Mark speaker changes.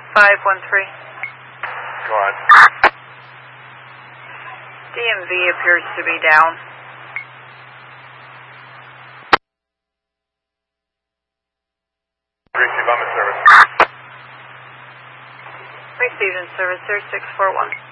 Speaker 1: 513.
Speaker 2: Go on.
Speaker 1: DMV appears to be down.
Speaker 2: Receive, I'm in service.
Speaker 1: Received in service, 0641.